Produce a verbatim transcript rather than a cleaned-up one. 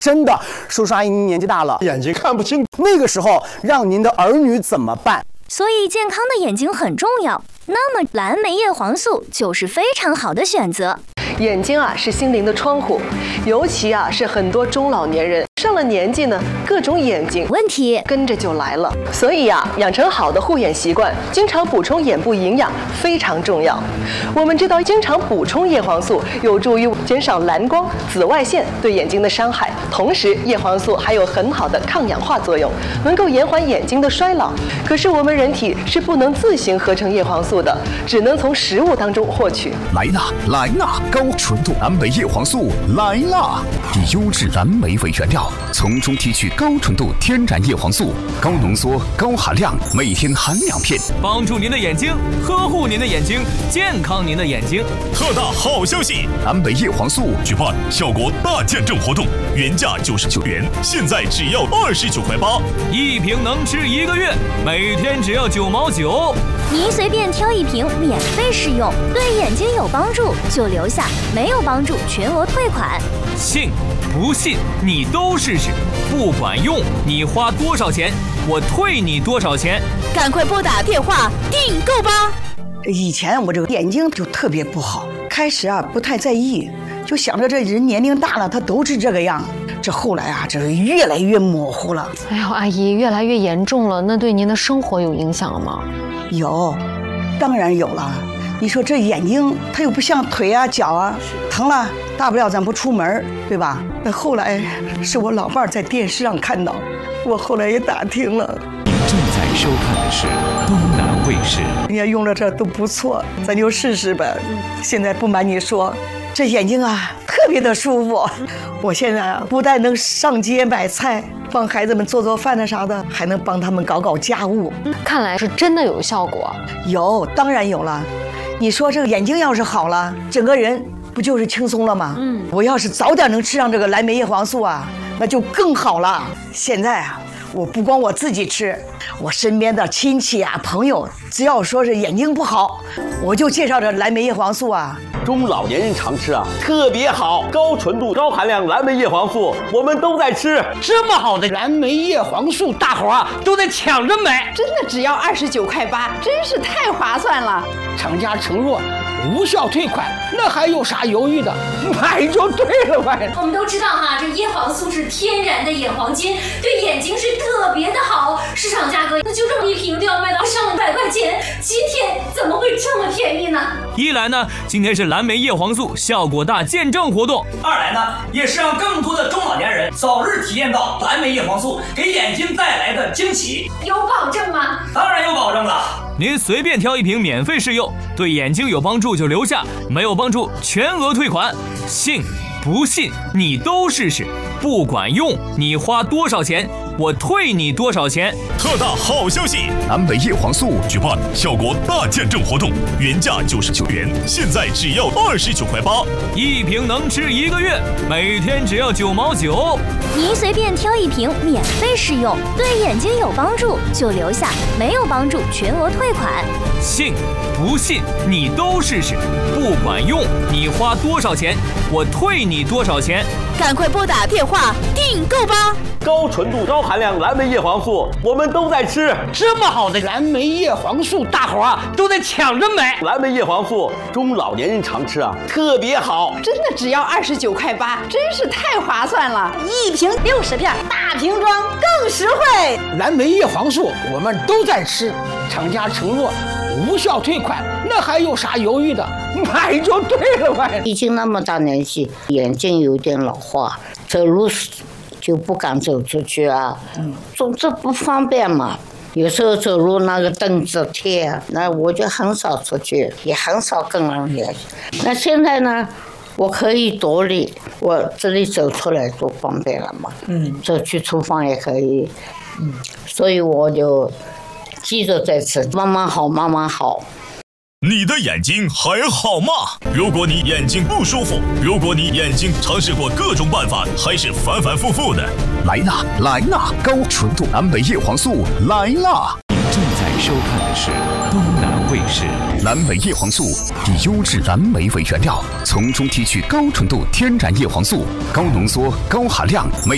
真的，叔叔阿姨您年纪大了， 眼睛看不清， 那个时候让您的儿女怎么办？ 所以健康的眼睛很重要。那么蓝莓叶黄素就是非常好的选择。 眼睛啊是心灵的窗户，尤其啊是很多中老年人上了年纪呢，各种眼睛问题跟着就来了。所以啊，养成好的护眼习惯，经常补充眼部营养非常重要。我们知道，经常补充叶黄素有助于减少蓝光、紫外线对眼睛的伤害，同时叶黄素还有很好的抗氧化作用，能够延缓眼睛的衰老。可是我们人体是不能自行合成叶黄素的，只能从食物当中获取。 来啦来啦，高纯度蓝莓叶黄素来啦！以优质蓝莓为原料，从中提取高纯度天然叶黄素，高浓缩、高含量，每天含两片， 帮助您的眼睛，呵护您的眼睛，健康您的眼睛。 特大好消息！ 蓝莓叶黄素举办效果大见证活动，原价九十九元，现在只要二十九块八， 一瓶能吃一个月，每天只要九毛九。 您随便挑一瓶免费试用，对眼睛有帮助就留下，没有帮助全额退款。 信不信你都试试，不管用你花多少钱，我退你多少钱。 赶快拨打电话订购吧。 以前我这个眼睛就特别不好，开始啊不太在意，就想着这人年龄大了，他都是这个样。这后来啊，这是越来越模糊了。 哎呦，阿姨，越来越严重了，那对您的生活有影响了吗？ 有，当然有了。你说这眼睛，它又不像腿啊、脚啊，疼了大不了咱不出门，对吧？那后来是我老伴在电视上看到，我后来也打听了。 您正在收看的是东南卫视。 人家用了这都不错，咱就试试呗。现在不瞒你说，这眼睛啊特别的舒服。我现在啊不但能上街买菜，帮孩子们做做饭的啥的，还能帮他们搞搞家务。 看来是真的有效果。 有，当然有了。你说这个眼睛要是好了，整个人不就是轻松了吗？嗯，我要是早点能吃上这个蓝莓叶黄素啊，那就更好了。现在啊，我不光我自己吃，我身边的亲戚啊、朋友，只要说是眼睛不好，我就介绍这蓝莓叶黄素啊。 中老年人常吃啊，特别好，高纯度、高含量蓝莓叶黄素，我们都在吃。 这么好的蓝莓叶黄素，大伙啊都在抢着买， 真的只要二十九块八，真是太划算了。 厂家承诺无效退款，那还有啥犹豫的？买就对了呗。 我们都知道哈，这叶黄素是天然的眼黄金，对眼睛是特别的好。市场价格那就这么一瓶都要卖到上百块钱，今天怎么会这么便宜呢？ 一来呢，今天是蓝莓叶黄素效果大见证活动； 二来呢，也是让更多的中老年人早日体验到蓝莓叶黄素给眼睛带来的惊喜。 有保证吗？ 当然有保证了。 您随便挑一瓶免费试用，对眼睛有帮助就留下，没有帮助全额退款。信不信你都试试，不管用你花多少钱，我退你多少钱。 特大好消息！蓝莓叶黄素举办效果大见证活动，原价九十九元，现在只要二十九块八， 一瓶能吃一个月，每天只要九毛九。 您随便挑一瓶免费试用，对眼睛有帮助就留下，没有帮助全额退款。 信不信你都试试，不管用你花多少钱，我退你多少钱。 赶快拨打电话订购吧。 高纯度、高含量蓝莓叶黄素，我们都在吃。 这么好的蓝莓叶黄素，大伙啊都在抢着买。 蓝莓叶黄素，中老年人常吃啊，特别好。 真的只要二十九块八，真是太划算了。一瓶六十片，大瓶装更实惠。 蓝莓叶黄素我们都在吃，厂家承诺无效退款，那还有啥犹豫的？买就对了呗。 已经那么大年纪，眼睛有点老化，走路就不敢走出去啊，嗯，总之不方便嘛。有时候走路那个凳子贴，那我就很少出去，也很少跟人联系。那现在呢，我可以独立，我这里走出来多方便了嘛。嗯，走去厨房也可以。嗯，所以我就记着在吃，慢慢好，慢慢好。 你的眼睛还好吗？如果你眼睛不舒服，如果你眼睛尝试过各种办法，还是反反复复的， 来啦来啦，高纯度蓝莓叶黄素来啦！ 您正在收看的是东南卫视。 蓝莓叶黄素以优质蓝莓为原料，从中提取高纯度天然叶黄素，高浓缩、高含量，每